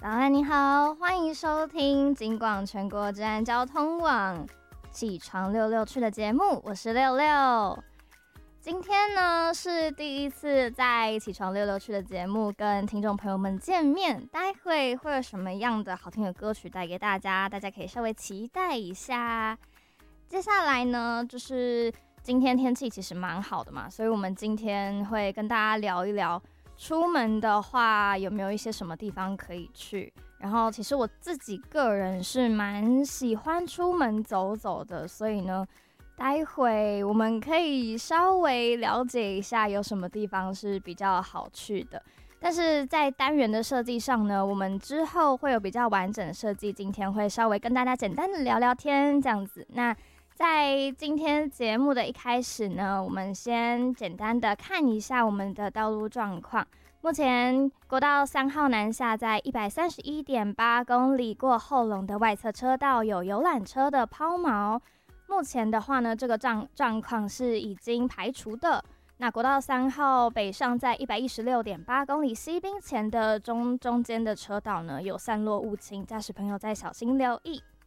早安，你好，欢迎收听警广全国治安交通网起床六六去的节目，我是六六。今天呢是第一次在起床六六去的节目跟听众朋友们见面，待会会有什么样的好听的歌曲带给大家，大家可以稍微期待一下。接下来呢，就是今天天气其实蛮好的嘛，所以我们今天会跟大家聊一聊出门的话有没有一些什么地方可以去。然后其实我自己个人是蛮喜欢出门走走的，所以呢待会我们可以稍微了解一下有什么地方是比较好去的。但是在单元的设计上呢，我们之后会有比较完整的设计，今天会稍微跟大家简单的聊聊天这样子。那在今天节目的一开始呢，我们先简单的看一下我们的道路状况。目前国道3号南下在 131.8 公里过后龙的外侧车道有游览车的抛锚，目前的话呢，这个状况是已经排除的。那国道3号北上在 116.8 公里西滨前的中间的车道呢，有散落物情，驾驶朋友再小心留意。